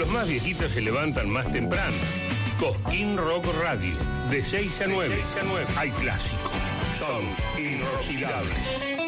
Los más viejitos se levantan más temprano. Cosquín Rock Radio, de 6 a 9. Hay clásicos, son inoxidables.